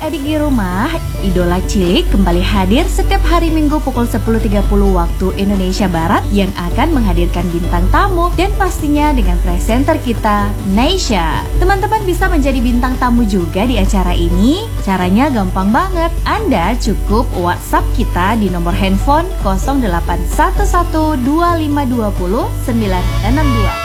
adik-adik di rumah, Idola Cilik kembali hadir setiap hari Minggu pukul 10.30 waktu Indonesia Barat yang akan menghadirkan bintang tamu dan pastinya dengan presenter kita, Naysha. Teman-teman bisa menjadi bintang tamu juga di acara ini. Caranya gampang banget. Anda cukup WhatsApp kita di nomor handphone 08112520 962.